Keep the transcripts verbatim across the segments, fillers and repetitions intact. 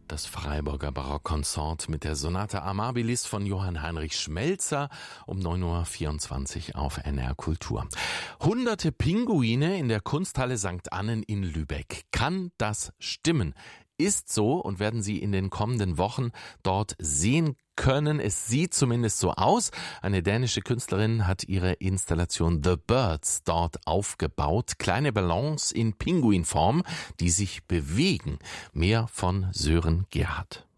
Das Freiburger Barockkonsort mit der Sonate Amabilis von Johann Heinrich Schmelzer um neun Uhr vierundzwanzig auf N R Kultur. Hunderte Pinguine in der Kunsthalle Sankt Annen in Lübeck. Kann das stimmen? Ist so und werden Sie in den kommenden Wochen dort sehen können. Es sieht zumindest so aus. Eine dänische Künstlerin hat ihre Installation The Birds dort aufgebaut. Kleine Ballons in Pinguinform, die sich bewegen. Mehr von Sören Gerhardt.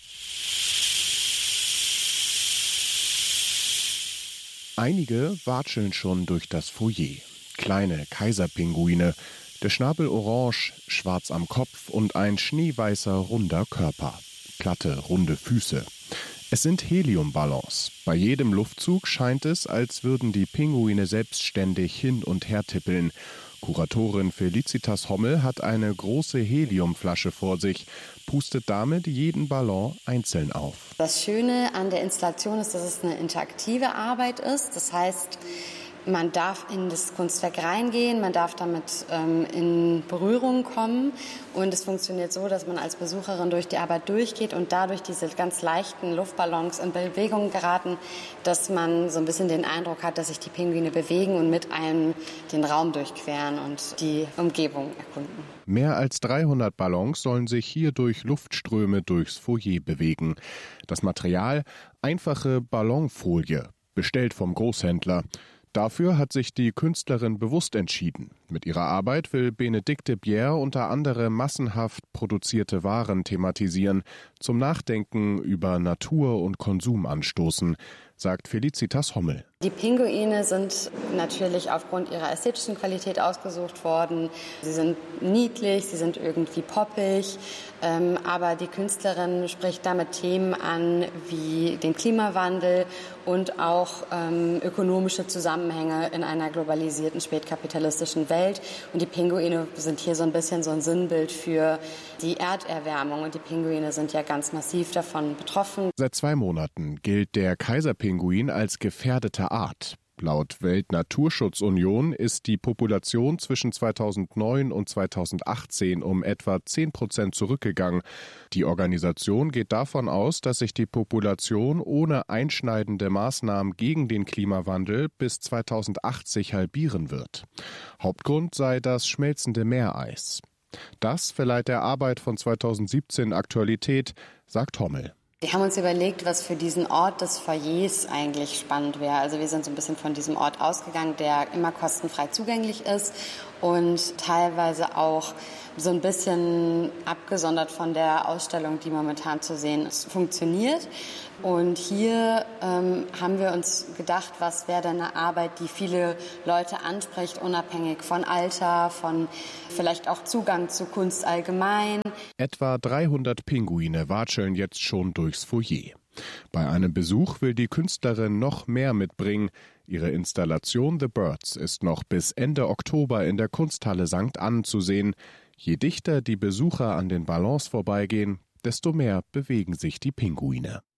Einige watscheln schon durch das Foyer. Kleine Kaiserpinguine. Der Schnabel orange, schwarz am Kopf und ein schneeweißer, runder Körper. Glatte, runde Füße. Es sind Heliumballons. Bei jedem Luftzug scheint es, als würden die Pinguine selbstständig hin und her tippeln. Kuratorin Felicitas Hommel hat eine große Heliumflasche vor sich, pustet damit jeden Ballon einzeln auf. Das Schöne an der Installation ist, dass es eine interaktive Arbeit ist. Das heißt, man darf in das Kunstwerk reingehen, man darf damit ähm, in Berührung kommen und es funktioniert so, dass man als Besucherin durch die Arbeit durchgeht und dadurch diese ganz leichten Luftballons in Bewegung geraten, dass man so ein bisschen den Eindruck hat, dass sich die Pinguine bewegen und mit einem den Raum durchqueren und die Umgebung erkunden. Mehr als dreihundert Ballons sollen sich hier durch Luftströme durchs Foyer bewegen. Das Material: einfache Ballonfolie, bestellt vom Großhändler. Dafür hat sich die Künstlerin bewusst entschieden. Mit ihrer Arbeit will Benedikte Bjerre unter anderem massenhaft produzierte Waren thematisieren, zum Nachdenken über Natur und Konsum anstoßen, sagt Felicitas Hommel. Die Pinguine sind natürlich aufgrund ihrer ästhetischen Qualität ausgesucht worden. Sie sind niedlich, sie sind irgendwie poppig, ähm, aber die Künstlerin spricht damit Themen an wie den Klimawandel und auch ähm, ökonomische Zusammenhänge in einer globalisierten, spätkapitalistischen Welt. Und die Pinguine sind hier so ein bisschen so ein Sinnbild für die Erderwärmung. Und die Pinguine sind ja ganz massiv davon betroffen. Seit zwei Monaten gilt der Kaiserpinguin als gefährdete Art. Laut Weltnaturschutzunion ist die Population zwischen zweitausendneun und zweitausendachtzehn um etwa zehn Prozent zurückgegangen. Die Organisation geht davon aus, dass sich die Population ohne einschneidende Maßnahmen gegen den Klimawandel bis zweitausendachtzig halbieren wird. Hauptgrund sei das schmelzende Meereis. Das verleiht der Arbeit von zweitausendsiebzehn Aktualität, sagt Hommel. Wir haben uns überlegt, was für diesen Ort des Foyers eigentlich spannend wäre. Also wir sind so ein bisschen von diesem Ort ausgegangen, der immer kostenfrei zugänglich ist und teilweise auch so ein bisschen abgesondert von der Ausstellung, die momentan zu sehen ist, funktioniert. Und hier ähm, haben wir uns gedacht, was wäre denn eine Arbeit, die viele Leute anspricht, unabhängig von Alter, von vielleicht auch Zugang zu Kunst allgemein. Etwa dreihundert Pinguine watscheln jetzt schon durchs Foyer. Bei einem Besuch will die Künstlerin noch mehr mitbringen. Ihre Installation The Birds ist noch bis Ende Oktober in der Kunsthalle Sankt Annen zu sehen. Je dichter die Besucher an den Ballons vorbeigehen, desto mehr bewegen sich die Pinguine.